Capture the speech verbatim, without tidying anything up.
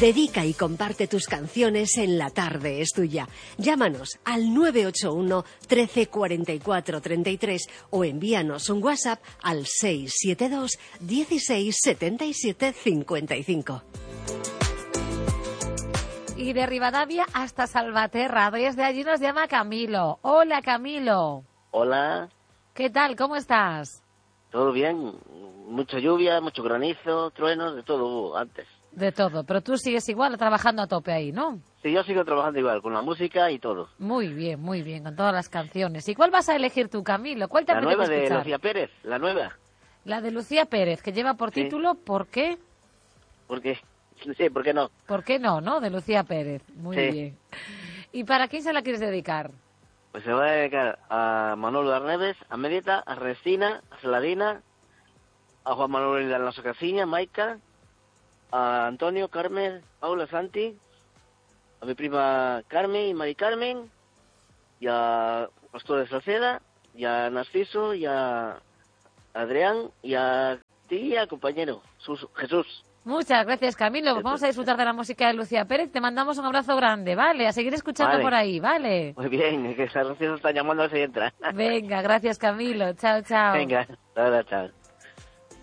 Dedica y comparte tus canciones en La Tarde es Tuya. Llámanos al nueve ocho uno, trece, cuarenta y cuatro, treinta y tres o envíanos un WhatsApp al seis siete dos, dieciséis, setenta y siete, cincuenta y cinco. Y de Rivadavia hasta Salvaterra, desde allí nos llama Camilo. Hola, Camilo. Hola. ¿Qué tal? ¿Cómo estás? Todo bien, mucha lluvia, mucho granizo, truenos, de todo hubo antes. De todo, pero tú sigues igual trabajando a tope ahí, ¿no? Sí, yo sigo trabajando igual, con la música y todo. Muy bien, muy bien, con todas las canciones. ¿Y cuál vas a elegir tú, Camilo? ¿Cuál te La apetece nueva de escuchar? Lucía Pérez, la nueva. La de Lucía Pérez, que lleva por Sí. título ¿Por qué? Porque, sí, ¿por qué no? ¿Por qué no, no? De Lucía Pérez. Muy Sí. bien. ¿Y para quién se la quieres dedicar? Pues se va a dedicar a Manolo Arneves, a Medieta, a Restina, a Celadina, a Juan Manuel de Alonso Casiña, Maica, a Antonio, Carmen, Paula, Santi, a mi prima Carmen y Mari Carmen, y a Pastor de Salceda, y a Narciso, y a Adrián, y a ti y al compañero Sus- Jesús. Muchas gracias, Camilo. Pues vamos a disfrutar de la música de Lucía Pérez. Te mandamos un abrazo grande, ¿vale? A seguir escuchando Vale. por ahí, ¿vale? Muy bien, es que Narciso está llamando a ver si entra. Venga, gracias, Camilo. Chao, chao. Venga, ahora, chao.